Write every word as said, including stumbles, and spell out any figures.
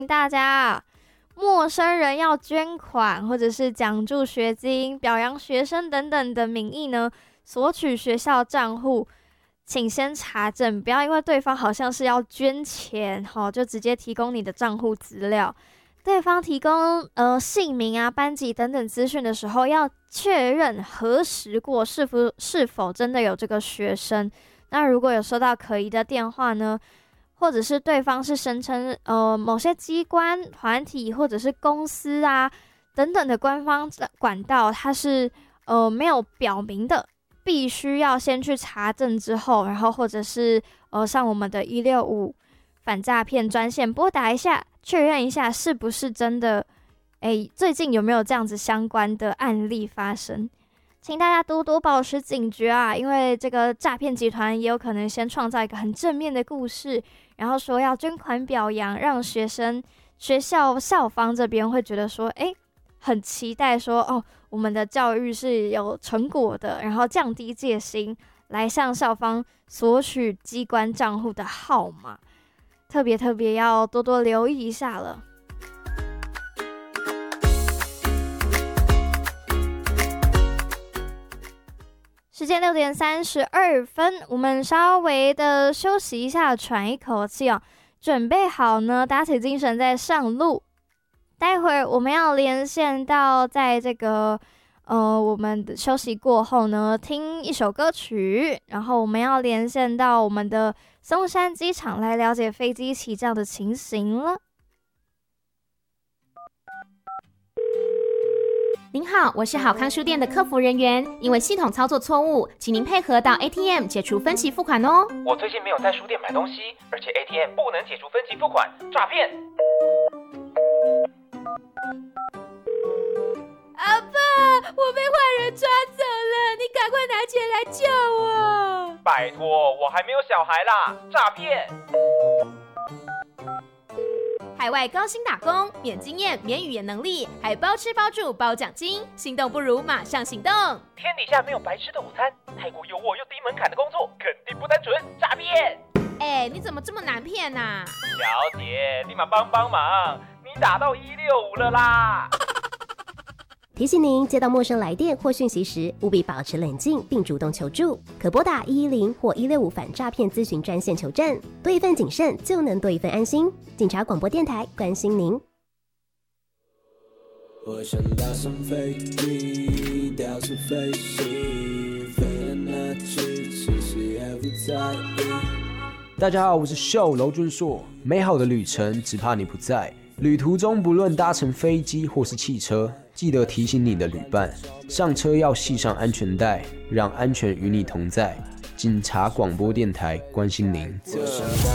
大家，陌生人要捐款或者是奖助学金、表扬学生等等的名义呢，索取学校账户，请先查证，不要因为对方好像是要捐钱，就直接提供你的账户资料。对方提供呃姓名啊、班级等等资讯的时候，要确认核实过是否是否真的有这个学生。那如果有收到可疑的电话呢，或者是对方是声称呃某些机关、团体或者是公司啊等等的官方管道，它是呃没有表明的，必须要先去查证之后，然后或者是呃上我们的一六五反诈骗专线拨打一下，确认一下是不是真的，哎，最近有没有这样子相关的案例发生？请大家多多保持警觉啊，因为这个诈骗集团也有可能先创造一个很正面的故事，然后说要捐款表扬，让学生、学校、校方这边会觉得说，哎，很期待说，哦，我们的教育是有成果的，然后降低戒心，来向校方索取机关账户的号码，特别特别要多多留意一下了。时间六点三十二分，我们稍微的休息一下，喘一口气哦，准备好呢，打起精神再上路。待会儿我们要连线到在这个呃我们的休息过后呢，听一首歌曲，然后我们要连线到我们的松山机场来了解飞机起降的情形了。 您好，我是好康书店的客服人员，因为系统操作错误，请您配合到 A T M 解除分期付款哦。 我最近没有在书店买东西，而且 A T M 不能解除分期付款，诈骗！ 阿爸，我被坏人抓走了，你赶快拿钱来救我！ 拜托，我还没有小孩啦，诈骗！ 海外高薪打工，免经验、免语言能力，还包吃包住包奖金，心动不如马上行动！ 天底下没有白吃的午餐，泰国有我又低门槛的工作，肯定不单纯，诈骗！ 哎，你怎么这么难骗啊？ 小姐，立马帮帮忙，你打到一六五了啦！ 提醒您，接到陌生来电或讯息时，务必保持冷静并主动求助，可拨打一一零或一六五反诈骗咨询专线求证。多一份谨慎，就能多一份安心。警察广播电台关心您。 我想搭上飞机，掉出飞行，飞了哪去，其实也不在意。 大家好，我是秀娄俊硕。美好的旅程只怕你不在。旅途中不论搭乘飞机或是汽车，记得提醒你的旅伴，上车要系上安全带，让安全与你同在。警察广播电台关心您。